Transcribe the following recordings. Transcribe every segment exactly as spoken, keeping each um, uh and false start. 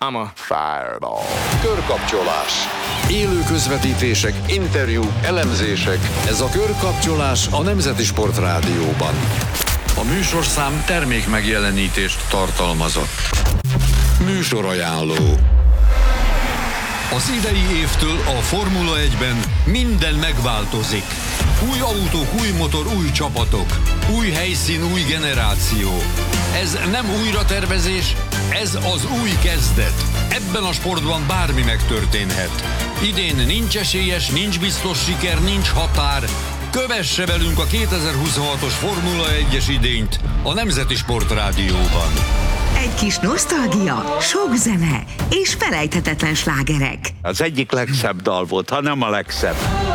Mama. Fireball. Körkapcsolás. Élő közvetítések, interjúk, elemzések. Ez a Körkapcsolás a Nemzeti Sport Rádióban. A műsorszám termék megjelenítést tartalmazott. Műsorajánló. Az idei évtől a Formula egyben minden megváltozik. Új autók, új motor, új csapatok. Új helyszín, új generáció. Ez nem újratervezés, ez az új kezdet. Ebben a sportban bármi megtörténhet. Idén nincs esélyes, nincs biztos siker, nincs határ. Kövesse velünk a kétezer-huszonhatos Formula egyes idényt a Nemzeti Sport Rádióban. Egy kis nosztalgia, sok zene és felejthetetlen slágerek. Az egyik legszebb dal volt, ha nem a legszebb.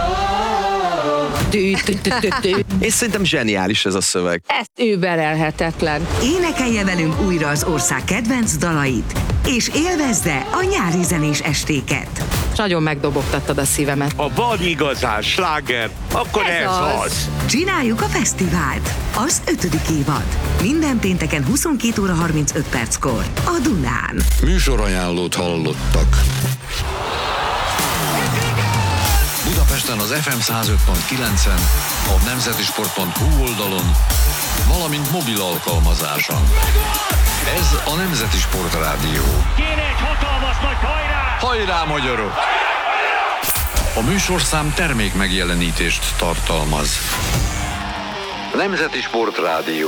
És szerintem zseniális ez a szöveg. Ez überelhetetlen. Énekelje velünk újra az ország kedvenc dalait, és élvezze a nyári zenés estéket. Nagyon megdobogtattad a szívemet. Ha van igazán sláger, akkor ez, ez az. az. Csináljuk a fesztivált. Az ötödik évad. Minden pénteken huszonkét óra harmincöt perckor a Dunán. Műsorajánlót hallottak. Budapesten az ef em száz öt pont kilencen, a nemzetisport pont hu oldalon, valamint mobil alkalmazáson. Ez a Nemzeti Sport Rádió. Kéne egy hatalmas nagy hajrá! Hajrá, magyarok! A műsorszám termék megjelenítést tartalmaz. Nemzeti Sport Rádió.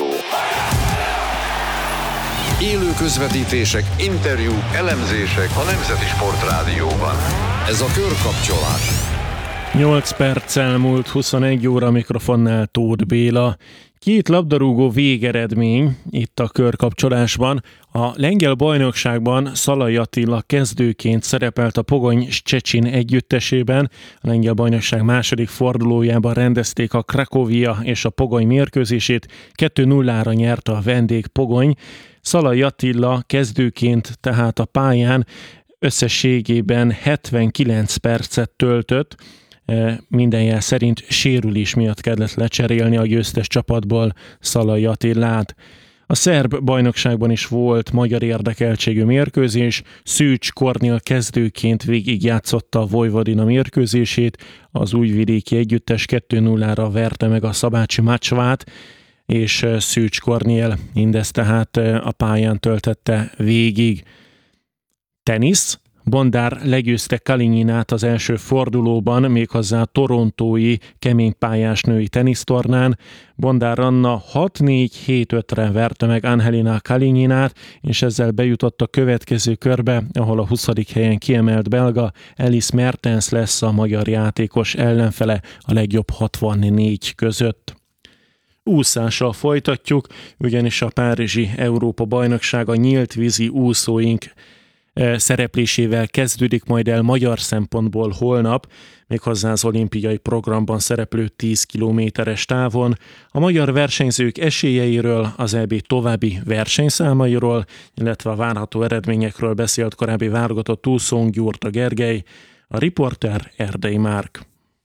Élő közvetítések, interjúk, elemzések a Nemzeti Sport Rádióban. Ez a Körkapcsolás. nyolc perccel múlt huszonegy óra, mikrofonnál Tóth Béla. Két labdarúgó végeredmény itt a Körkapcsolásban. A lengyel bajnokságban Szalai Attila kezdőként szerepelt a Pogony Szczecin együttesében. A lengyel bajnokság második fordulójában rendezték a Cracovia és a Pogony mérkőzését. kettő nullára nyerte a vendég Pogony. Szalai Attila kezdőként tehát a pályán összességében hetvenkilenc percet töltött. Minden jel szerint sérülés miatt kellett lecserélni a győztes csapatból Szalai Attilát. A szerb bajnokságban is volt magyar érdekeltségű mérkőzés. Szűcs Kornél kezdőként végigjátszotta a Vojvodina mérkőzését. Az újvidéki együttes kettő nullára verte meg a szabácsi Macsvát, és Szűcs Kornél mindezt tehát a pályán töltette végig. Tenisz. Bondár legyőzte Kalinyinát az első fordulóban, méghozzá a torontói keménypályás női tenisztornán. Bondár Anna hat négy hét ötre verte meg Angelina Kalinyinát, és ezzel bejutott a következő körbe, ahol a huszadik helyen kiemelt belga Alice Mertens lesz a magyar játékos ellenfele a legjobb hatvannégy között. Úszással folytatjuk, ugyanis a párizsi Európa-bajnokság a nyílt vízi úszóink szereplésével kezdődik majd el magyar szempontból holnap, méghozzá az olimpiai programban szereplő tíz kilométeres távon. A magyar versenyzők esélyeiről, az é bé további versenyszámairól, illetve a várható eredményekről beszélt korábbi válogatott úszónk Gyurta Gergely, a riporter Erdei Márk.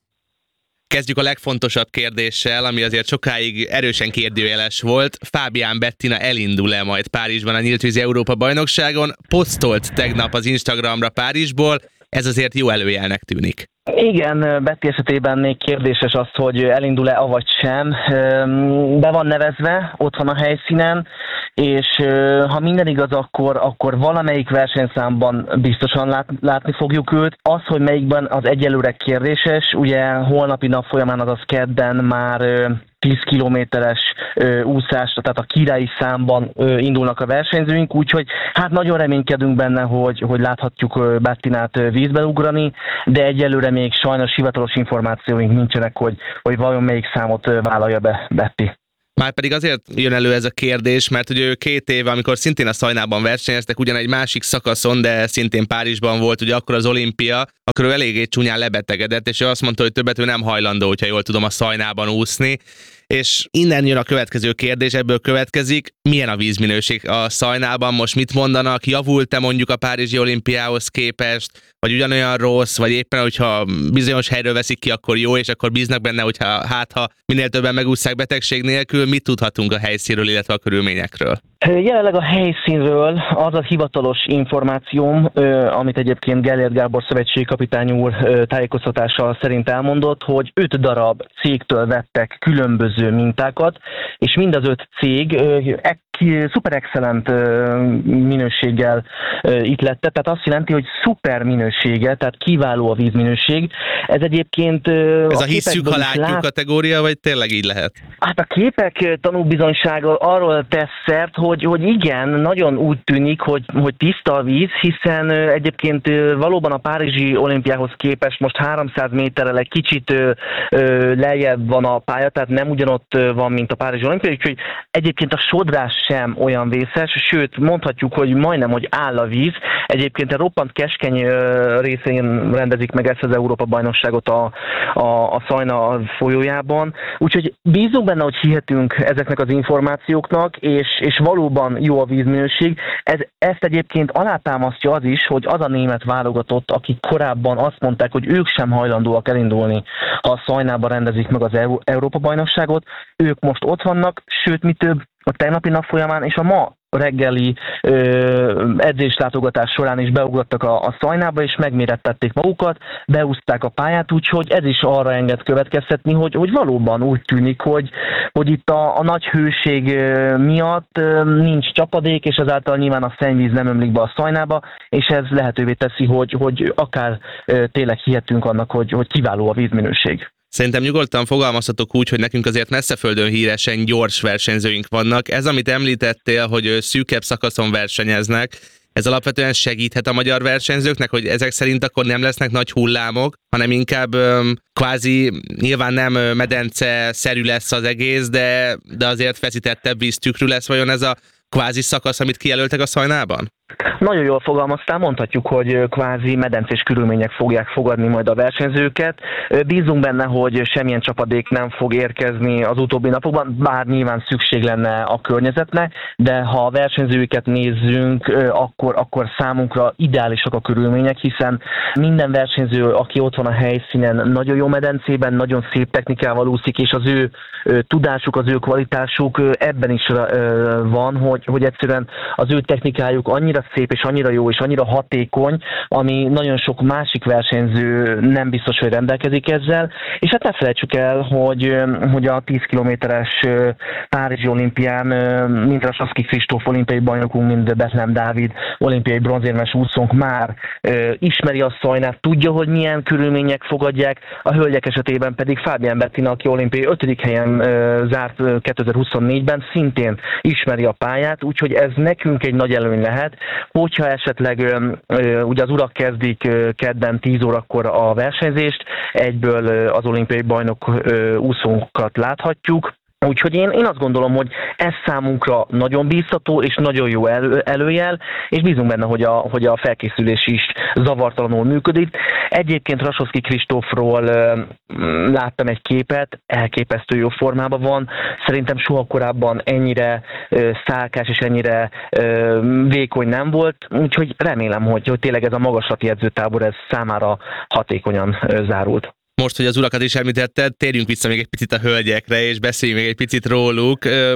Kezdjük a legfontosabb kérdéssel, ami azért sokáig erősen kérdőjeles volt. Fábián Bettina elindul-e majd Párizsban a nyíltvízi Európa-bajnokságon? Posztolt tegnap az Instagramra Párizsból, ez azért jó előjelnek tűnik. Igen, Betty esetében még kérdéses az, hogy elindul-e avagy sem. Be van nevezve, ott van a helyszínen, és ha minden igaz, akkor, akkor valamelyik versenyszámban biztosan lát, látni fogjuk őt. Az, hogy melyikben, az egyelőre kérdéses. Ugye holnapi nap folyamán, azaz kedden már tíz kilométeres úszás, tehát a királyi számban ö, indulnak a versenyzőink, úgyhogy hát nagyon reménykedünk benne, hogy, hogy láthatjuk Bettinát vízbe ugrani, de egyelőre még sajnos hivatalos információink nincsenek, hogy, hogy vajon melyik számot vállalja be Betty. Márpedig azért jön elő ez a kérdés, mert ugye ő két éve, amikor szintén a Szajnában versenyeztek, ugyan egy másik szakaszon, de szintén Párizsban volt ugye akkor az olimpia, akkor ő eléggé csúnyán lebetegedett, és ő azt mondta, hogy többet ő nem hajlandó, hogyha jól tudom, a Szajnában úszni. És innen jön a következő kérdés, ebből következik, milyen a vízminőség a Szajnában, most mit mondanak, javult-e mondjuk a párizsi olimpiához képest, vagy ugyanolyan rossz, vagy éppen, hogyha bizonyos helyről veszik ki, akkor jó, és akkor bíznak benne, hogyha hát ha minél többen megúszszák betegség nélkül, mit tudhatunk a helyszínről, illetve a körülményekről? Jelenleg a helyszínről az a hivatalos információm, amit egyébként Gellért Gábor szövetségkapitány úr tájékoztatása szerint elmondott, hogy öt darab cégtől vettek különböző mintákat, és mind az öt cég szuper excellent minőséggel ítlette, tehát azt jelenti, hogy szuper minősége, tehát kiváló a vízminőség. Ez egyébként... Ez a, a hisszük, ha látjuk lát... kategória, vagy tényleg így lehet? Hát a képek tanúbizonysága arról tesz szert, hogy, hogy igen, nagyon úgy tűnik, hogy, hogy tiszta a víz, hiszen egyébként valóban a párizsi olimpiához képest most háromszáz méterrel egy kicsit lejjebb van a pálya, tehát nem ugyanott van, mint a párizsi olimpia, úgyhogy egyébként a sodrás sem olyan vészes, sőt mondhatjuk, hogy majdnem, hogy áll a víz. Egyébként a roppant keskeny részén rendezik meg ezt az Európa-bajnokságot a, a, a Szajna folyójában. Úgyhogy bízunk benne, hogy hihetünk ezeknek az információknak, és, és valóban jó a vízminőség. Ez, ezt egyébként alátámasztja az is, hogy az a német válogatott, akik korábban azt mondták, hogy ők sem hajlandóak elindulni, ha a Szajnában rendezik meg az Európa-bajnokságot, ők most ott vannak, sőt, mi több, a tegnapi nap folyamán és a ma reggeli ö, edzéslátogatás során is beugrottak a, a Szajnába, és megmérettették magukat, beúzták a pályát, úgyhogy ez is arra enged következtetni, hogy, hogy valóban úgy tűnik, hogy, hogy itt a, a nagy hőség miatt nincs csapadék, és ezáltal nyilván a szennyvíz nem ömlik be a Szajnába, és ez lehetővé teszi, hogy, hogy akár tényleg hihetünk annak, hogy, hogy kiváló a vízminőség. Szerintem nyugodtan fogalmazhatok úgy, hogy nekünk azért messzeföldön híresen gyors versenyzőink vannak. Ez, amit említettél, hogy szűkebb szakaszon versenyeznek, ez alapvetően segíthet a magyar versenyzőknek, hogy ezek szerint akkor nem lesznek nagy hullámok, hanem inkább öm, kvázi nyilván nem medence-szerű lesz az egész, de, de azért feszítettebb víztükrű lesz vajon ez a kvázi szakasz, amit kijelöltek a Szajnában? Nagyon jól fogalmaztál, mondhatjuk, hogy kvázi medencés körülmények fogják fogadni majd a versenyzőket. Bízunk benne, hogy semmilyen csapadék nem fog érkezni az utóbbi napokban, bár nyilván szükség lenne a környezetnek, de ha a versenyzőket nézzünk, akkor, akkor számunkra ideálisak a körülmények, hiszen minden versenyző, aki ott van a helyszínen, nagyon jó medencében, nagyon szép technikával úszik, és az ő tudásuk, az ő kvalitásuk ebben is van, hogy, hogy egyszerűen az ő technikájuk annyira szép és annyira jó és annyira hatékony, ami nagyon sok másik versenyző nem biztos, hogy rendelkezik ezzel. És hát ne felejtsük el, hogy, hogy a tíz kilométeres Párizsi olimpián mind Rasaszki Kristóf olimpiai bajnokunk, mind Betlehem Dávid olimpiai bronzérmes úszónk már ismeri a Szajnát, tudja, hogy milyen körülmények fogadják, a hölgyek esetében pedig Fábián Bettina, aki olimpiai ötödik helyen zárt kétezer-huszonnégyben, szintén ismeri a pályát, úgyhogy ez nekünk egy nagy előny lehet, hogyha esetleg ugye az urak kezdik kedden tíz órakor a versenyzést, egyből az olimpiai bajnok úszónkat láthatjuk. Úgyhogy én, én azt gondolom, hogy ez számunkra nagyon bíztató és nagyon jó elő, előjel, és bízunk benne, hogy a, hogy a felkészülés is zavartalanul működik. Egyébként Rasaszki Kristófról láttam egy képet, elképesztő jó formában van. Szerintem soha korábban ennyire szálkás és ennyire vékony nem volt, úgyhogy remélem, hogy, hogy tényleg ez a magaslati edzőtábor ez számára hatékonyan zárult. Most, hogy az urakat is említetted, térjünk vissza még egy picit a hölgyekre, és beszéljünk még egy picit róluk.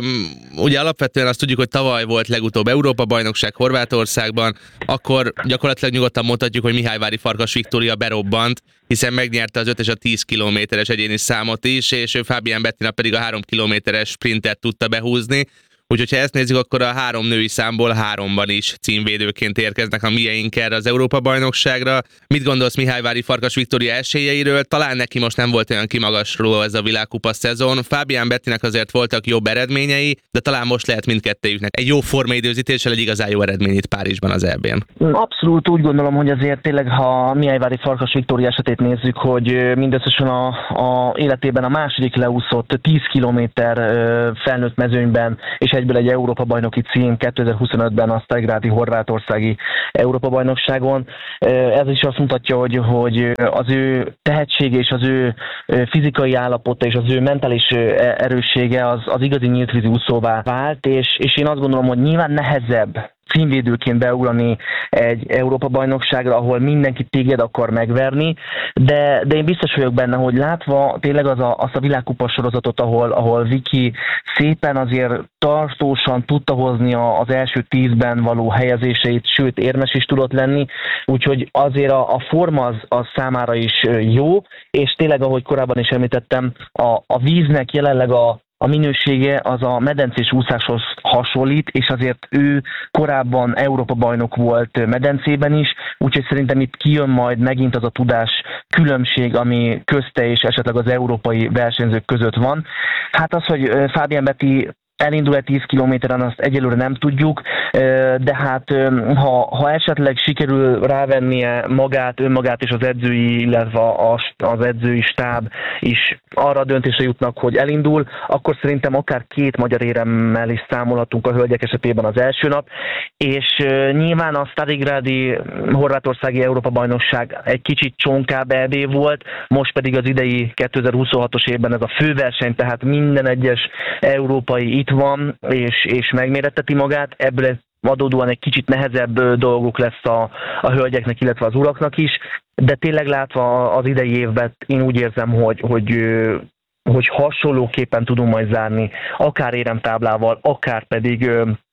Ugye alapvetően azt tudjuk, hogy tavaly volt legutóbb Európa-bajnokság Horvátországban, akkor gyakorlatilag nyugodtan mondhatjuk, hogy Mihályvári Farkas Viktória berobbant, hiszen megnyerte az öt és a tíz kilométeres egyéni számot is, és Fábián Bettina pedig a három kilométeres sprintet tudta behúzni. Úgyhogy ha ezt nézzük, akkor a három női számból háromban is címvédőként érkeznek a mieink erre az Európa-bajnokságra. Mit gondolsz Mihályvári Farkas Viktória esélyeiről? Talán neki most nem volt olyan kimagasló ez a világkupa szezon. Fábián Bettinek azért voltak jobb eredményei, de talán most lehet mindkettőjüknek egy jó formaidőzítéssel egy igazán jó eredmény itt Párizsban az é bén. Abszolút úgy gondolom, hogy azért tényleg, ha Mihályvári Farkas Viktória esetét nézzük, hogy mindösszesen a, a életében a második leúszott tíz kilométer felnőtt mezőnyben, és egyből egy Európa-bajnoki cím kétezer-huszonötben a Sztegrádi horvátországi Európa-bajnokságon. Ez is azt mutatja, hogy, hogy az ő tehetsége és az ő fizikai állapota és az ő mentális erőssége az, az igazi nyíltvízi úszóvá vált, és, és én azt gondolom, hogy nyilván nehezebb címvédőként beugrani egy Európa-bajnokságra, ahol mindenki téged akar megverni, de, de én biztos vagyok benne, hogy látva tényleg az a, azt a világkupa sorozatot, ahol, ahol Viki szépen azért tartósan tudta hozni az első tízben való helyezéseit, sőt érmes is tudott lenni, úgyhogy azért a, a forma az, az számára is jó, és tényleg, ahogy korábban is említettem, a, a víznek jelenleg a A minősége az a medencés úszáshoz hasonlít, és azért ő korábban Európa-bajnok volt medencében is, úgyhogy szerintem itt kijön majd megint az a tudás különbség, ami közte és esetleg az európai versenyzők között van. Hát az, hogy Fábián Betty elindul-e tíz kilométeren, azt egyelőre nem tudjuk, de hát ha, ha esetleg sikerül rávennie magát, önmagát és az edzői, illetve az edzői stáb is arra a döntésre jutnak, hogy elindul, akkor szerintem akár két magyar éremmel is számolhatunk a hölgyek esetében az első nap, és nyilván a Stadigrádi horvátországi Európa-bajnokság egy kicsit csonkább é bé volt, most pedig az idei kétezer-huszonhatos évben ez a főverseny, tehát minden egyes európai itt van, és, és megméretteti magát, ebből adódóan egy kicsit nehezebb dolgok lesz a, a hölgyeknek, illetve az uraknak is, de tényleg látva az idei évben én úgy érzem, hogy, hogy, hogy hasonlóképpen tudunk majd zárni, akár éremtáblával, akár pedig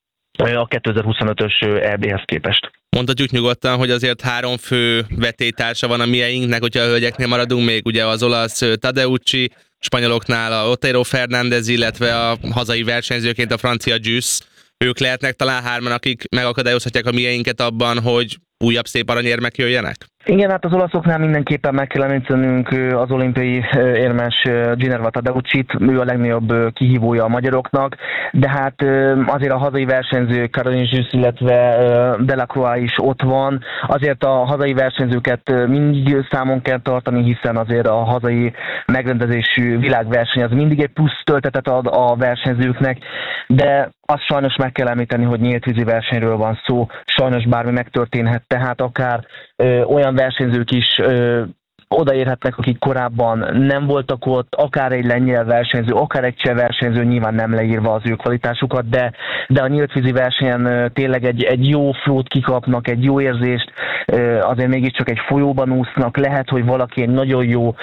a kétezer-huszonötös é béhez képest. Mondhatjuk nyugodtan, hogy azért három fő vetélytársa van a mieinknek, hogyha a hölgyeknél maradunk, még ugye az olasz Tadeucci, spanyoloknál a Otero Fernández, illetve a hazai versenyzőként a francia Győz. Ők lehetnek talán hárman, akik megakadályozhatják a mieinket abban, hogy újabb szép aranyérmek jöjjenek? Igen, hát az olaszoknál mindenképpen meg kell említenünk az olimpiai érmes Ginerva Tadeuccit, ő a legnagyobb kihívója a magyaroknak, de hát azért a hazai versenyző Caroline Győz, illetve Delacroix is ott van. Azért a hazai versenyzőket mindig számon kell tartani, hiszen azért a hazai megrendezésű világverseny az mindig egy plusz töltetet ad a versenyzőknek, de azt sajnos meg kell említeni, hogy nyíltvízi versenyről van szó, sajnos bármi megtörténhet, tehát akár ö, olyan versenyzők is ö, odaérhetnek, akik korábban nem voltak ott, akár egy lengyel versenyző, akár egy cseh versenyző, nyilván nem leírva az ő kvalitásukat, de, de a nyíltvízi versenyen tényleg egy, egy jó flót kikapnak, egy jó érzést, azért mégiscsak egy folyóban úsznak, lehet, hogy valaki egy nagyon jó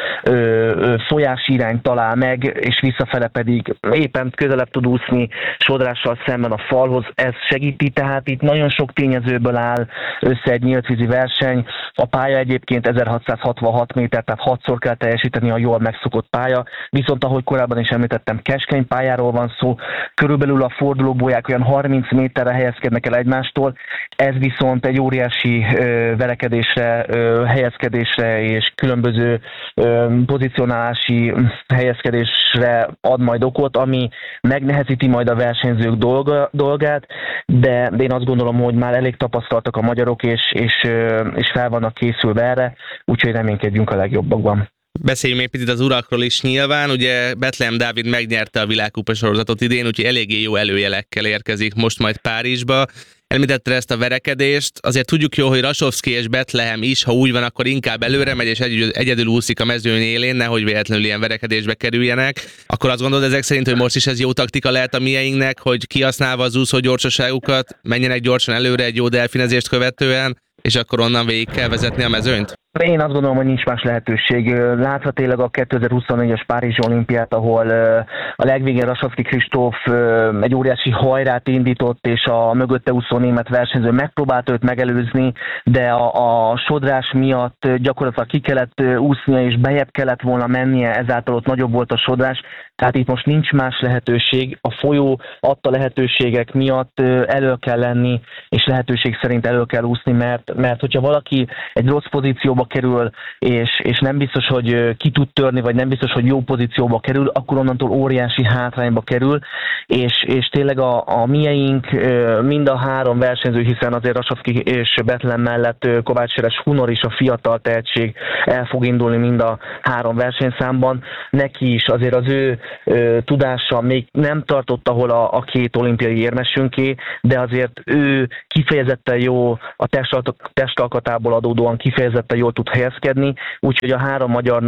folyási irányt talál meg, és visszafele pedig éppen közelebb tud úszni sodrással szemben a falhoz, ez segíti, tehát itt nagyon sok tényezőből áll össze egy nyíltvízi verseny. A pálya egyébként ezerhatszázhatvanhat méter, tehát hatszor kell teljesíteni a jól megszokott pálya, viszont ahogy korábban is említettem, keskeny pályáról van szó, körülbelül a fordulóbóják olyan harminc méterre helyezkednek el egymástól, ez viszont egy óriási ö, verekedésre, ö, helyezkedésre és különböző ö, pozicionálási helyezkedésre ad majd okot, ami megnehezíti majd a versenyzők dolga, dolgát, de, de én azt gondolom, hogy már elég tapasztaltak a magyarok, és, és, ö, és fel vannak készülve erre, úgyhogy reménykedjünk a legjobbakban. Beszéljünk még picit az urakról is nyilván, ugye Bethlehem Dávid megnyerte a világkupa sorozatot idén, úgyhogy eléggé jó előjelekkel érkezik most majd Párizsba. Elmítette ezt a verekedést, azért tudjuk jó, hogy Rasovszki és Bethlehem is, ha úgy van, akkor inkább előre megy, és egyedül úszik a mezőny élén, nehogy véletlenül ilyen verekedésbe kerüljenek. Akkor azt gondolod ezek szerint, hogy most is ez jó taktika lehet a mieinknek, hogy kihasználva az úszó gyorsaságukat, menjenek gyorsan előre egy jó delfinezést követően, és akkor onnan végig kell vezetni a mezőnyt? Én azt gondolom, hogy nincs más lehetőség. Látva tényleg a kétezer-huszonnégyes Párizsi olimpiát, ahol a legvégén Rasovszki Kristóf egy óriási hajrát indított, és a mögötte úszó német versenyző megpróbált őt megelőzni, de a, a sodrás miatt gyakorlatilag ki kellett úsznia, és bejebb kellett volna mennie, ezáltal ott nagyobb volt a sodrás. Tehát itt most nincs más lehetőség. A folyó adta lehetőségek miatt elő kell lenni, és lehetőség szerint elő kell úszni, mert, mert hogyha valaki egy rossz pozícióba kerül, és, és nem biztos, hogy ki tud törni, vagy nem biztos, hogy jó pozícióba kerül, akkor onnantól óriási hátrányba kerül, és, és tényleg a, a mieink, mind a három versenyző, hiszen azért Rasovszki és Bethlehem mellett Kovács Seres Hunor is a fiatal tehetség el fog indulni mind a három versenyszámban. Neki is azért az ő tudása még nem tartott, ahol a, a két olimpiai érmesünké, de azért ő kifejezetten jó, a testalkatából adódóan kifejezetten jól tud helyezkedni, úgyhogy a három magyarnak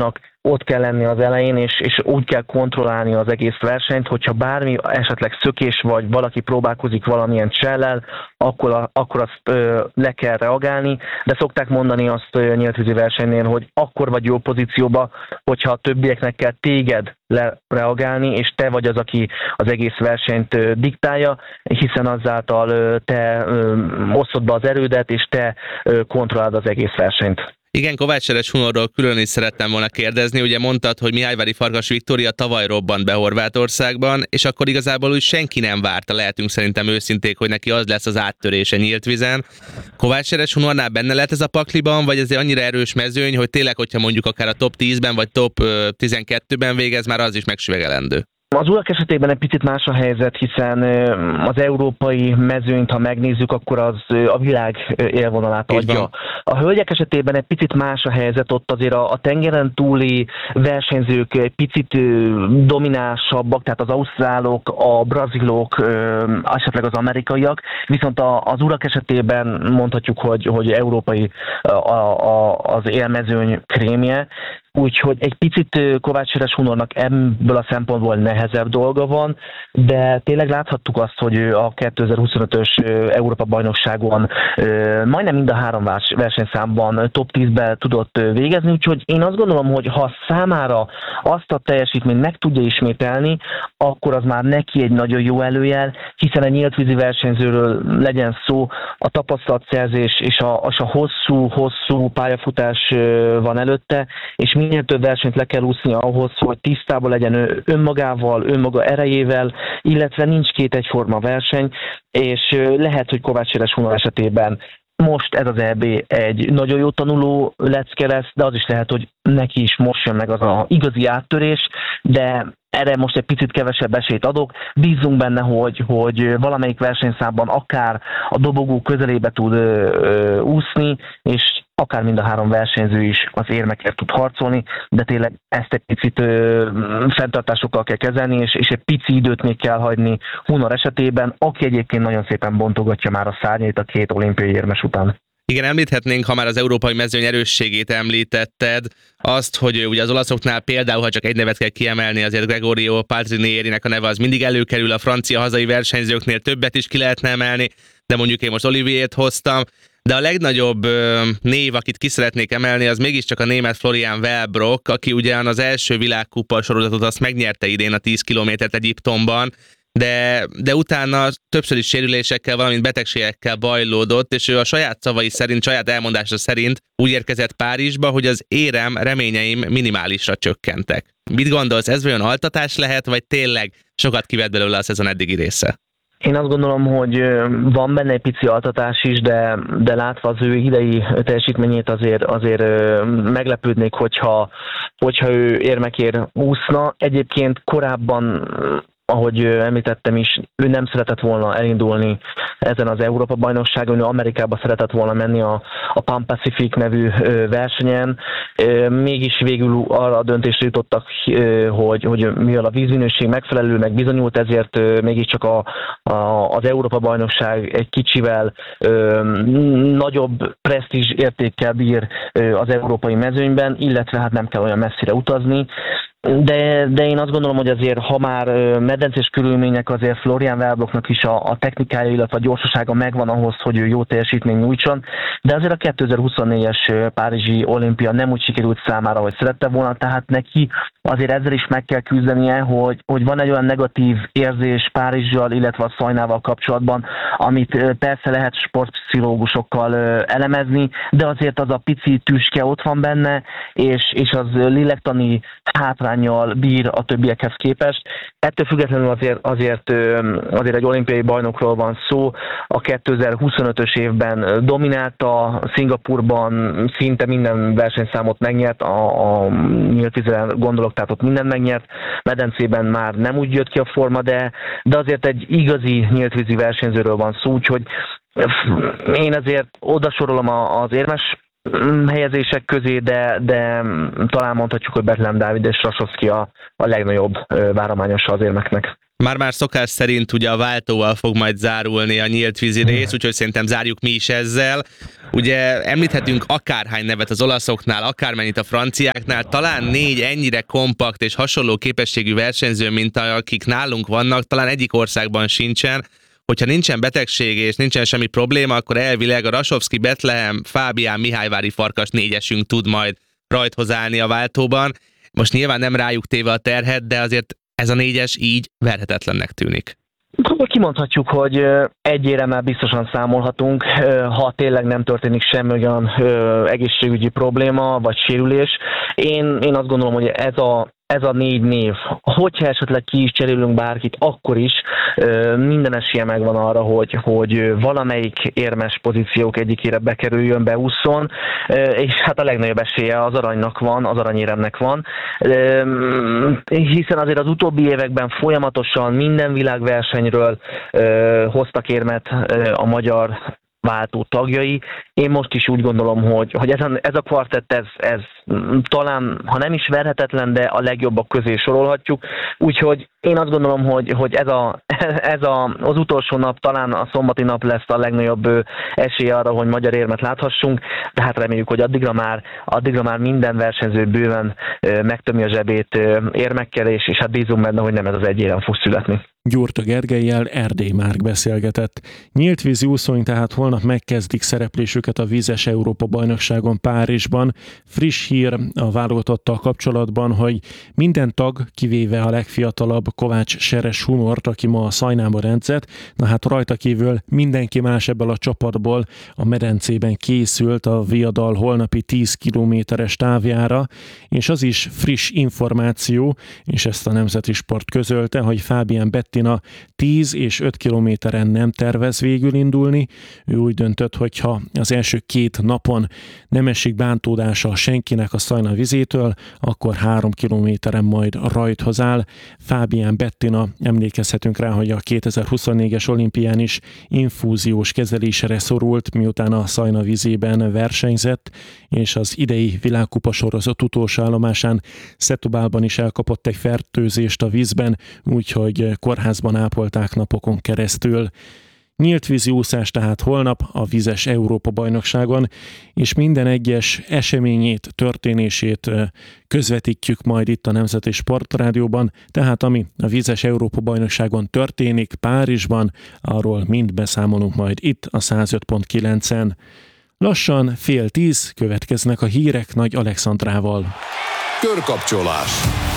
ott kell lenni az elején, és, és úgy kell kontrollálni az egész versenyt, hogyha bármi esetleg szökés, vagy valaki próbálkozik valamilyen csellel, akkor, a, akkor azt ö, le kell reagálni, de szokták mondani azt ö, nyíltvízi versenynél, hogy akkor vagy jó pozícióba, hogyha a többieknek kell téged reagálni, és te vagy az, aki az egész versenyt ö, diktálja, hiszen azáltal ö, te ö, osztod be az erődet, és te ö, kontrollálod az egész versenyt. Igen, Kovács Seres Hunorról külön is szerettem volna kérdezni. Ugye mondtad, hogy Mihályvári Farkas Viktória tavaly robbant be Horvátországban, és akkor igazából úgy senki nem várta, lehetünk szerintem őszinték, hogy neki az lesz az áttörése nyílt vízen. Kovács Seres Hunornál benne lehet ez a pakliban, vagy ez egy annyira erős mezőny, hogy tényleg, hogyha mondjuk akár a top tízben vagy top tizenkettőben végez, már az is megsüvegelendő? Az urak esetében egy picit más a helyzet, hiszen az európai mezőnyt, ha megnézzük, akkor az a világ élvonalát adja. A hölgyek esetében egy picit más a helyzet, ott azért a, a tengeren túli versenyzők egy picit dominánsabbak, tehát az ausztrálok, a brazilok, esetleg az amerikaiak, viszont a, az urak esetében mondhatjuk, hogy, hogy európai a, a, az élmezőny krémje. Úgyhogy egy picit Kovács Seres Hunornak ebből a szempontból nehezebb dolga van, de tényleg láthattuk azt, hogy a kétezer-huszonötös Európa-bajnokságon majdnem mind a három versenyszámban top tízben tudott végezni, úgyhogy én azt gondolom, hogy ha számára azt a teljesítményt meg tudja ismételni, akkor az már neki egy nagyon jó előjel, hiszen egy nyíltvízi versenyzőről legyen szó, a tapasztalatszerzés és a, és a hosszú-hosszú pályafutás van előtte, és minél több versenyt le kell úsznia ahhoz, hogy tisztában legyen önmagával, önmaga erejével, illetve nincs két egyforma verseny, és lehet, hogy Kovács Seres Hunor esetében most ez az é bé egy nagyon jó tanuló lecke lesz, de az is lehet, hogy neki is most jön meg az a igazi áttörés, de erre most egy picit kevesebb esélyt adok. Bízzunk benne, hogy, hogy valamelyik versenyszámban akár a dobogó közelébe tud ö, ö, úszni, és akár mind a három versenyző is az érmekért tud harcolni, de tényleg ezt egy picit ö, fenntartásokkal kell kezelni, és, és egy pici időt még kell hagyni Hunor esetében, aki egyébként nagyon szépen bontogatja már a szárnyait a két olimpiai érmes után. Igen, említhetnénk, ha már az európai mezőny erősségét említetted, azt, hogy ugye az olaszoknál például, ha csak egy nevet kell kiemelni, azért Gregorio Paltrinierinek a neve az mindig előkerül, a francia hazai versenyzőknél többet is ki lehetne emelni, de mondjuk én most Oliviert hoztam, de a legnagyobb ö, név, akit ki szeretnék emelni, az mégiscsak a német Florian Wellbrock, aki ugyan az első világkupa sorozatot azt megnyerte idén a tíz kilométert Egyiptomban, de, de utána többször is sérülésekkel, valamint betegségekkel bajlódott, és ő a saját szavai szerint, saját elmondása szerint úgy érkezett Párizsba, hogy az érem, reményeim minimálisra csökkentek. Mit gondolsz, ez olyan altatás lehet, vagy tényleg sokat kivett belőle a szezon eddigi része? Én azt gondolom, hogy van benne egy pici altatás is, de, de látva az ő idei teljesítményét azért, azért meglepődnék, hogyha, hogyha ő érmekért úszna. Egyébként korábban, ahogy említettem is, ő nem szeretett volna elindulni ezen az Európa-bajnokságon, ő Amerikába szeretett volna menni a, a Pan Pacific nevű versenyen. Mégis végül arra a döntésre jutottak, hogy, hogy mivel a vízminőség megfelelőnek bizonyult, ezért mégiscsak a, a, az Európa-bajnokság egy kicsivel ö, nagyobb presztízs értékkel bír az európai mezőnyben, illetve hát nem kell olyan messzire utazni. De, de én azt gondolom, hogy azért, ha már medencés körülmények, azért Florian Wellbrocknak is a, a technikája, illetve a gyorsasága megvan ahhoz, hogy ő jó teljesítmény nyújtson, de azért a kétezer-huszonnégyes párizsi olimpia nem úgy sikerült számára, hogy szerette volna, tehát neki azért ezzel is meg kell küzdenie, hogy, hogy van egy olyan negatív érzés Párizsal, illetve a Szajnával kapcsolatban, amit persze lehet sportpszichológusokkal elemezni, de azért az a pici tüske ott van benne, és, és az lélektani hátránnyal bír a többiekhez képest. Ettől függetlenül azért, azért, azért egy olimpiai bajnokról van szó. A kétezer-huszonötös évben dominálta, Szingapurban szinte minden versenyszámot megnyert, a, a nyílt vízre gondolok, tehát ott mindent megnyert, medencében már nem úgy jött ki a forma, de, de azért egy igazi nyíltvízi versenyzőről van szó, úgyhogy én azért oda sorolom az érmes helyezések közé, de, de talán mondhatjuk, hogy Betlehem Dávid és Rasovszky a, a legnagyobb várományosa az érmeknek. Már-már szokás szerint ugye a váltóval fog majd zárulni a nyílt vízi rész, úgyhogy szerintem zárjuk mi is ezzel. Ugye említhetünk akárhány nevet az olaszoknál, akármennyit a franciáknál, talán négy ennyire kompakt és hasonló képességű versenyző, mint akik nálunk vannak, talán egyik országban sincsen. Hogyha nincsen betegség és nincsen semmi probléma, akkor elvileg a Rasovszki, Betlehem, Fábián, Mihályvári Farkas négyesünk tud majd rajthoz állni a váltóban. Most nyilván nem rájuk téve a terhet, de azért ez a négyes így verhetetlennek tűnik. Kimondhatjuk, hogy egy éremmel biztosan számolhatunk, ha tényleg nem történik semmi olyan egészségügyi probléma vagy sérülés. Én, én azt gondolom, hogy ez a Ez a négy név, hogyha esetleg ki is cserélünk bárkit, akkor is minden esélye megvan arra, hogy, hogy valamelyik érmes pozíciók egyikére bekerüljön, beússzon, és hát a legnagyobb esélye az aranynak van, az aranyéremnek van, hiszen azért az utóbbi években folyamatosan minden világversenyről hoztak érmet a magyar váltó tagjai. Én most is úgy gondolom, hogy, hogy ez, a, ez a kvartett, ez, ez talán, ha nem is verhetetlen, de a legjobbak közé sorolhatjuk. Úgyhogy én azt gondolom, hogy, hogy ez, a, ez a, az utolsó nap, talán a szombati nap lesz a legnagyobb esély arra, hogy magyar érmet láthassunk, de hát reméljük, hogy addigra már, addigra már minden versenyző bőven megtömi a zsebét érmekkel, és, és hát bízunk benne, hogy nem ez az egy érem fog születni. Gyurta Gergellyel Erdély Márk beszélgetett. Nyílt vízi úszóink tehát holnap megkezdik szereplésüket a vízes Európa-bajnokságon Párizsban. Friss hír a válogatottal kapcsolatban, hogy minden tag, kivéve a legfiatalabb Kovács Seres Hunort, aki ma a Szajnában edzett, na hát rajta kívül mindenki más ebből a csapatból a medencében készült a viadal holnapi tíz kilométeres távjára, és az is friss információ, és ezt a Nemzeti Sport közölte, hogy Fábián Bettina tíz és öt kilométeren nem tervez végül indulni. Ő úgy döntött, hogyha az első két napon nem esik bántódása senkinek a Szajna vizétől, akkor három kilométeren majd rajthoz áll. Fábián Bettina, emlékezhetünk rá, hogy a kétezer-huszonnégyes olimpián is infúziós kezelésre szorult, miután a Szajna vizében versenyzett, és az idei világkupa sorozat utolsó állomásán Setubálban is elkapott egy fertőzést a vízben, úgyhogy kórházban ápolták napokon keresztül. Nyílt vízi úszás tehát holnap a vízes Európa-bajnokságon, és minden egyes eseményét, történését közvetítjük majd itt a Nemzeti Sportrádióban, tehát ami a vízes Európa-bajnokságon történik Párizsban, arról mind beszámolunk majd itt a száz öt pont kilencen. Lassan fél tíz, következnek a hírek Nagy Alexandrával. Körkapcsolás.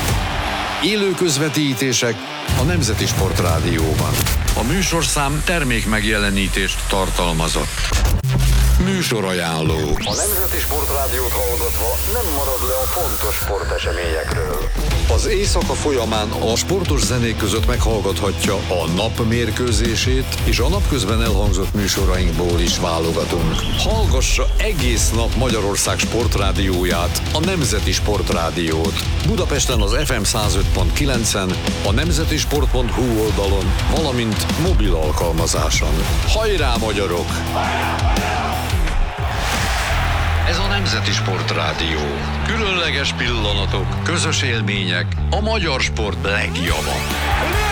Élő közvetítések a Nemzeti Sportrádióban. A műsorszám termék megjelenítést tartalmazott. Műsorajánló. A Nemzeti Sportrádiót hallgatva nem marad le a fontos sporteseményekről. Az éjszaka folyamán a sportos zenék között meghallgathatja a nap mérkőzését, és a napközben elhangzott műsorainkból is válogatunk. Hallgassa egész nap Magyarország sportrádióját, a Nemzeti Sportrádiót. Budapesten az ef em száz öt pont kilencen, a nemzetisport pont hu oldalon, valamint mobil alkalmazáson. Hajrá, magyarok! Ez a Nemzeti Sportrádió. Különleges pillanatok, közös élmények, a magyar sport legjava.